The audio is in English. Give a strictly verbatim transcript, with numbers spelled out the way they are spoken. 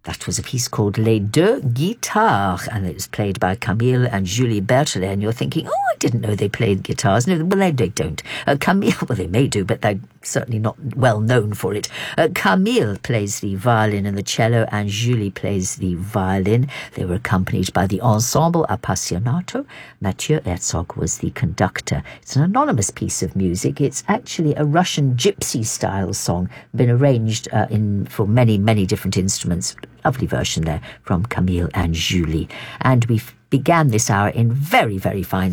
That was a piece called Les Deux Guitares, and it was played by Camille and Julie Berthelet, and you're thinking, oh, I didn't know they played guitars. No, well, they, they don't. Uh, Camille, well, they may do, but they're certainly not well known for it. Uh, Camille plays the violin and the cello, and Julie plays the violin. They were accompanied by the Ensemble Appassionato. Mathieu Herzog was the conductor. It's an anonymous piece of music. It's actually a Russian gypsy-style song, been arranged uh, in for many, many different instruments. Lovely version there from Camille and Julie. And we began this hour in very, very fine